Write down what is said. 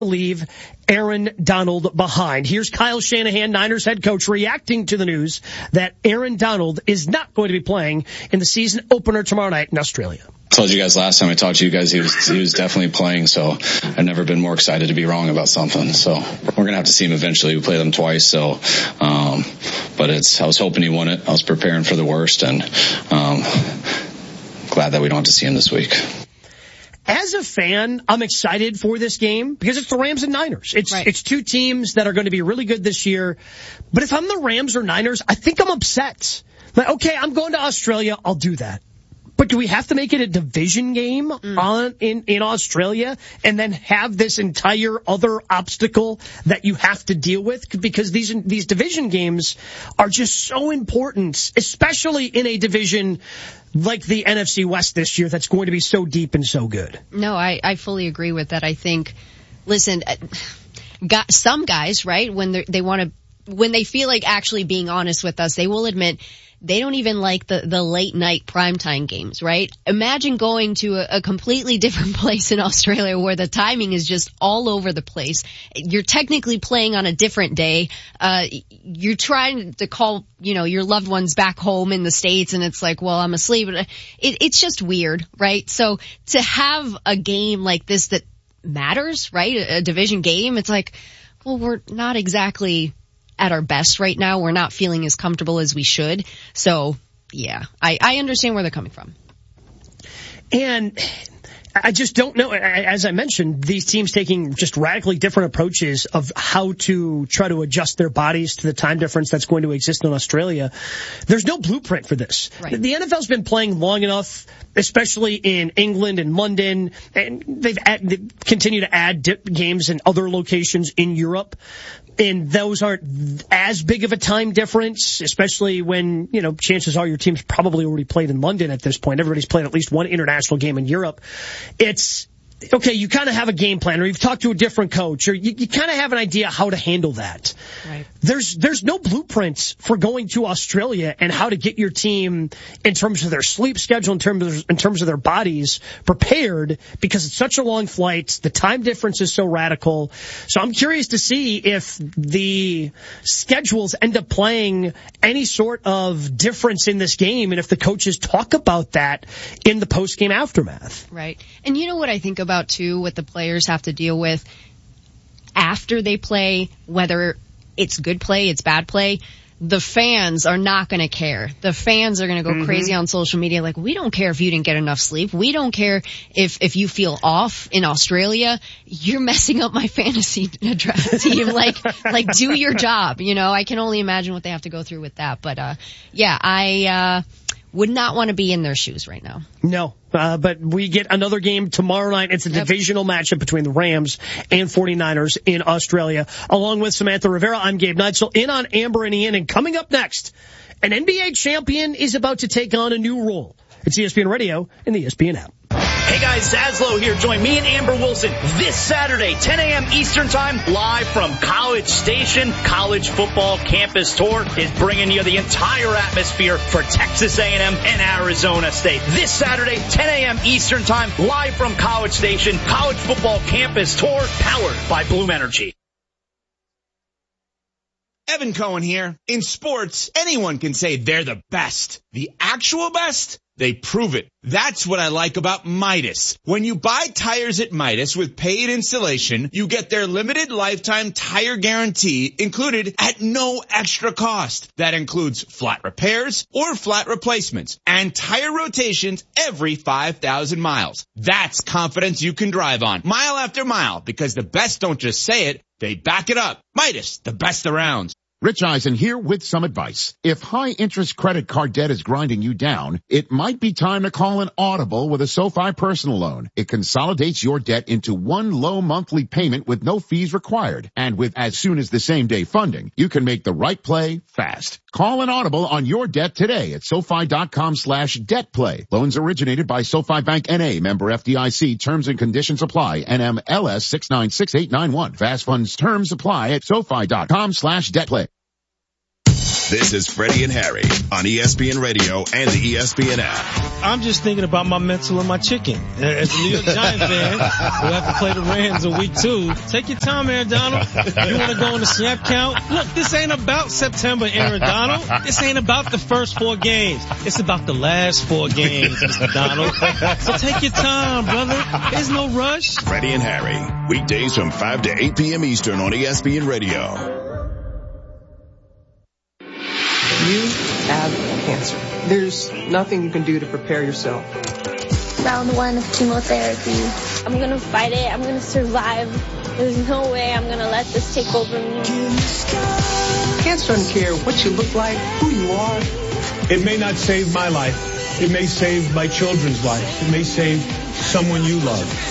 leave Aaron Donald behind. Here's Kyle Shanahan, Niners head coach, reacting to the news that Aaron Donald is not going to be playing in the season opener tomorrow night in Australia. I told you guys last time I talked to you guys, he was definitely playing, so I've never been more excited to be wrong about something. So we're going to have to see him eventually. We play them twice, so, but I was hoping he won it. I was preparing for the worst, and glad that we don't have to see him this week. As a fan, I'm excited for this game because it's the Rams and Niners. It's two teams that are going to be really good this year. But if I'm the Rams or Niners, I think I'm upset. Like, okay, I'm going to Australia. I'll do that. But do we have to make it a division game in Australia and then have this entire other obstacle that you have to deal with? Because these division games are just so important, especially in a division like the NFC West this year that's going to be so deep and so good. No, I fully agree with that. I think, listen, some guys, right, when they feel like actually being honest with us, they will admit they don't even like the late night primetime games, right? Imagine going to a completely different place in Australia where the timing is just all over the place. You're technically playing on a different day. You're trying to call, your loved ones back home in the States, and it's like, well, I'm asleep. It's just weird, right? So to have a game like this that matters, right? A division game, it's like, well, we're not exactly at our best right now. We're not feeling as comfortable as we should. So, yeah, I understand where they're coming from. And I just don't know. As I mentioned, these teams taking just radically different approaches of how to try to adjust their bodies to the time difference that's going to exist in Australia. There's no blueprint for this. Right. The NFL's been playing long enough, especially in England and London, and they've continued to add games in other locations in Europe. And those aren't as big of a time difference, especially when, chances are your team's probably already played in London at this point. Everybody's played at least one international game in Europe. It's okay, you kind of have a game plan, or you've talked to a different coach, or you kind of have an idea how to handle that. Right. There's no blueprints for going to Australia and how to get your team in terms of their sleep schedule, in terms of their bodies prepared, because it's such a long flight. The time difference is so radical. So I'm curious to see if the schedules end up playing any sort of difference in this game, and if the coaches talk about that in the post-game aftermath. Right. And you know what I think about too, what the players have to deal with after they play, whether it's good play, it's bad play, the fans are not going to care. The fans are going to go crazy on social media like, we don't care if you didn't get enough sleep. We don't care if you feel off in Australia. You're messing up my fantasy draft team. Like do your job. I can only imagine what they have to go through with that. But I would not want to be in their shoes right now. No. But we get another game tomorrow night. It's a divisional matchup between the Rams and 49ers in Australia. Along with Samantha Rivera, I'm Gabe Neitzel, in on Amber and Ian. And coming up next, an NBA champion is about to take on a new role. It's ESPN Radio and the ESPN app. Hey guys, Zaslow here. Join me and Amber Wilson this Saturday, 10 a.m. Eastern Time, live from College Station. College Football Campus Tour is bringing you the entire atmosphere for Texas A&M and Arizona State. This Saturday, 10 a.m. Eastern Time, live from College Station. College Football Campus Tour, powered by Bloom Energy. Evan Cohen here. In sports, anyone can say they're the best. The actual best? They prove it. That's what I like about Midas. When you buy tires at Midas with paid installation, you get their limited lifetime tire guarantee included at no extra cost. That includes flat repairs or flat replacements and tire rotations every 5,000 miles. That's confidence you can drive on mile after mile, because the best don't just say it, they back it up. Midas, the best around. Rich Eisen here with some advice. If high-interest credit card debt is grinding you down, it might be time to call an Audible with a SoFi personal loan. It consolidates your debt into one low monthly payment with no fees required. And with as soon as the same day funding, you can make the right play fast. Call an Audible on your debt today at SoFi.com/debtplay. Loans originated by SoFi Bank N.A., member FDIC. Terms and conditions apply. NMLS 696891. Fast funds terms apply at SoFi.com/debtplay. This is Freddie and Harry on ESPN Radio and the ESPN app. I'm just thinking about my mental and my chicken. As a New York Giants fan, we'll have to play the Rams in week 2. Take your time, Aaron Donald. You want to go on the snap count? Look, this ain't about September, Aaron Donald. This ain't about the first 4 games. It's about the last 4 games, Mr. Donald. So take your time, brother. There's no rush. Freddie and Harry, weekdays from 5 to 8 p.m. Eastern on ESPN Radio. You have cancer. There's nothing you can do to prepare yourself. Round 1 of chemotherapy. I'm going to fight it. I'm going to survive. There's no way I'm going to let this take over me. Cancer doesn't care what you look like, who you are. It may not save my life. It may save my children's life. It may save someone you love.